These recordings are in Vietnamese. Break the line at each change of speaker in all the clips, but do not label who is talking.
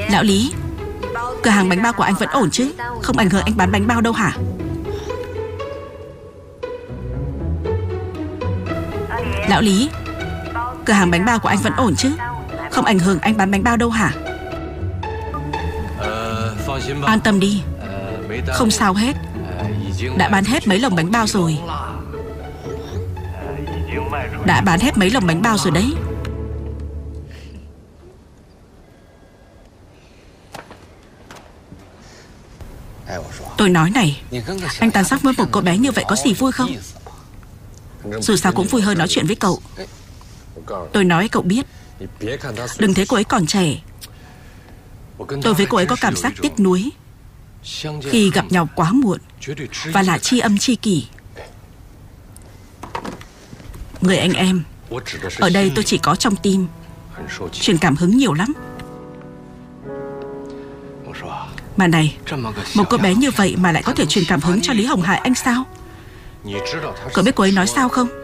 Lão Lý, cửa hàng bánh bao của anh vẫn ổn chứ? Không ảnh hưởng anh bán bánh bao đâu hả? Lão Lý, cửa hàng bánh bao của anh vẫn ổn chứ? Không ảnh hưởng anh bán bánh bao đâu hả? An tâm đi, không sao hết. Đã bán hết mấy lồng bánh bao rồi. Đã bán hết mấy lồng bánh bao rồi đấy. Tôi nói này, anh tàn sắc với một cô bé như vậy có gì vui không? Dù sao cũng vui hơn nói chuyện với cậu. Tôi nói cậu biết, đừng thấy cô ấy còn trẻ. Tôi với cô ấy có cảm giác tiếc nuối khi gặp nhau quá muộn, và là tri âm tri kỷ. Người anh em, ở đây tôi chỉ có trong tim, truyền cảm hứng nhiều lắm. Mà này, một cô bé như vậy mà lại có thể truyền cảm hứng cho Lý Hồng Hải anh sao? Cậu biết cô ấy nói sao không?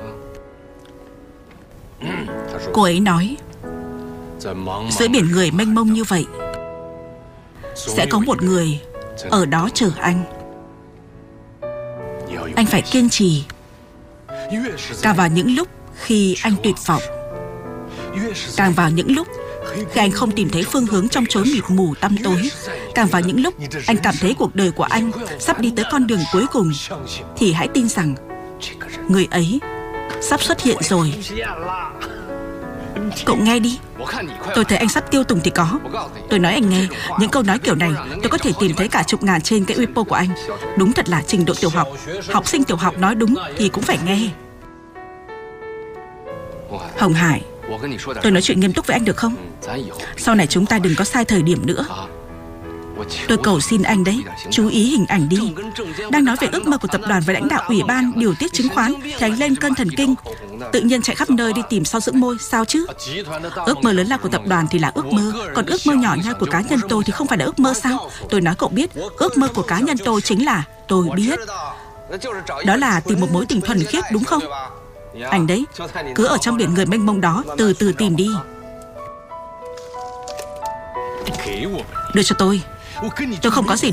Cô ấy nói, giữa biển người mênh mông như vậy sẽ có một người ở đó chờ anh. Anh phải kiên trì, càng vào những lúc khi anh tuyệt vọng, càng vào những lúc khi anh không tìm thấy phương hướng trong chốn mịt mù tăm tối, càng vào những lúc anh cảm thấy cuộc đời của anh sắp đi tới con đường cuối cùng, thì hãy tin rằng người ấy sắp xuất hiện rồi. Cậu nghe đi, tôi thấy anh sắp tiêu tùng thì có. Tôi nói anh nghe, những câu nói kiểu này tôi có thể tìm thấy cả chục ngàn trên cái Weibo của anh. Đúng thật là trình độ tiểu học. Học sinh tiểu học nói đúng thì cũng phải nghe. Hồng Hải, tôi nói chuyện nghiêm túc với anh được không? Sau này chúng ta đừng có sai thời điểm nữa. Tôi cầu xin anh đấy, chú ý hình ảnh đi. Đang nói về ước mơ của tập đoàn với lãnh đạo ủy ban điều tiết chứng khoán thì anh lên cơn thần kinh, tự nhiên chạy khắp nơi đi tìm sao dưỡng môi. Sao chứ? Ước mơ lớn lao của tập đoàn thì là ước mơ, còn ước mơ nhỏ nhoi của cá nhân tôi thì không phải là ước mơ sao? Tôi nói cậu biết, ước mơ của cá nhân tôi chính là, tôi biết, đó là tìm một mối tình thuần khiết, đúng không? Anh đấy, cứ ở trong biển người mênh mông đó, từ từ tìm đi. Đưa cho tôi không có gì